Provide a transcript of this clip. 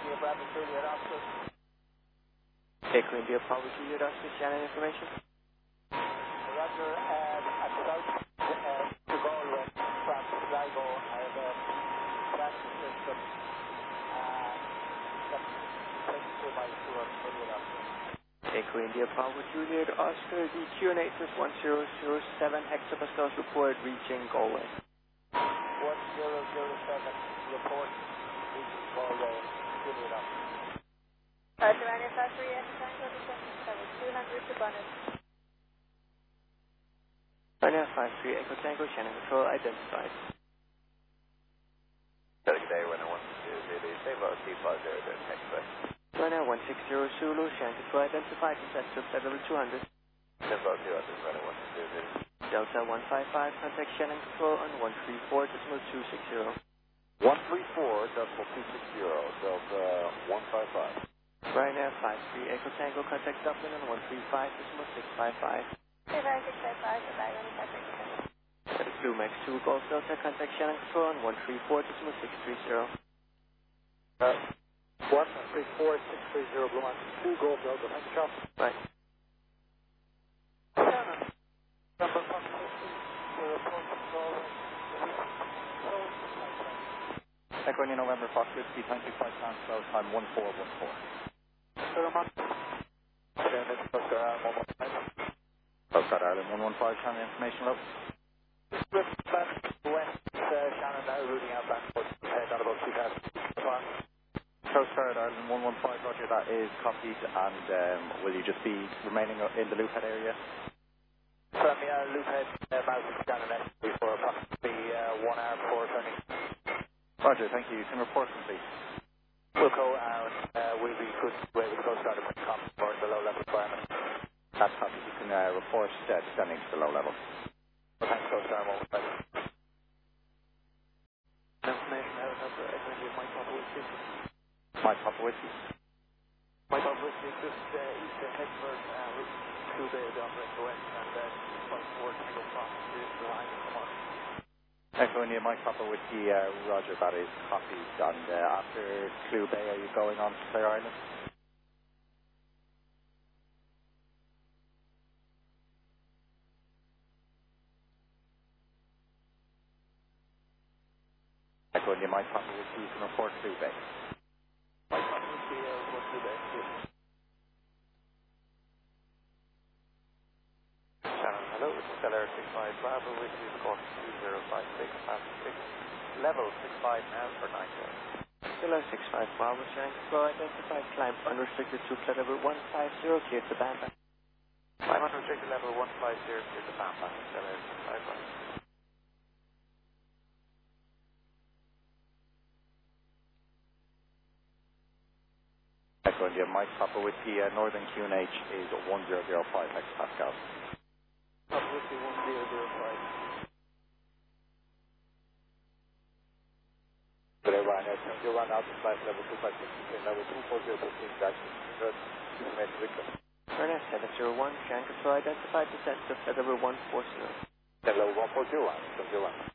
India Bravo Juliet Oscar. Echo India Bravo Juliet Oscar, Shannon information. Roger, at south to Galway from Sligo, I have a traffic system. 22 miles to our Juliet Oscar. Echo India Bravo Juliet Oscar, the QNH is 1007 hectopascals report reaching Galway. 1007 report reaching Galway, Juliet Oscar. Germania Factory and Tango descending 200 to Bonnet. Germania 53 Echo Tango, Shannon Control identified. Today when I want to do the same about T50 there next way. Germania 160 Zulu, Shannon Control identified, descent to flight level 200. Same about 200 when I want to do this. Delta 155, contact Shannon Control on 134.260. 134.260, Delta 155. Ryanair 53 Echo Tango, contact Dublin on 135.655. 25655, goodbye, Running Factory descending. That is Blue Max 2 Golf Delta, contact Shannon Control on 134.630. 134.630, Blue Max 2 Golf Delta, thank you, Charles. Right. Shannon, number 150, we're approaching Galway. Echo India November Foxtrot, T25 times close time 1414. Oscar Island 115, Shannon information low. West, Shannon now routing out backwards, head on about 2000. Coast Guard Ireland 115, roger, that is copied, and will you just be remaining in the loophead area? From the loophead, mouse is Shannon S for approximately 1 hour before turning. Roger, thank you. You can report complete. Wilco, and we'll be good way with the Coast Guard and for the low level environment. That's copied. You can report descending to the low level. Well, thanks, Coast Guard. Information out of Echo India Mike Papa Whiskey. Mike Papa Whiskey. Mike Papa Whiskey is just east of Hedgeburg, route through the operator west, and 2.4 Tango Fox is the line to come on. Echo India Mike Papa Whiskey, roger, that is copied, and after Clew Bay, are you going on to Clare Island? Echo India Mike Papa Whiskey, you can report Clew Bay. Mike Papa Whiskey, report Clew Bay. Shannon, hello, it's Stellar 65 Bravo, Whiskey, Cork 2056, Passenger 6, level 65 now for 9 days. Stellar 65 Bravo, Shannon Control identified, climb unrestricted to flight level 150, clear to Bamba. I'm unrestricted level 150, clear to Bamba, Stellar 65 Bravo. Echo India Mike Papa Whiskey, Northern QNH is 1005 hectopascals. Papa Whiskey 1005. Today, Ryanair, you run out to flight level 256, level 240, proceed back to information Victor. Ryanair 701, Shannon Control identified, descent to flight level 140. Level 140, 1.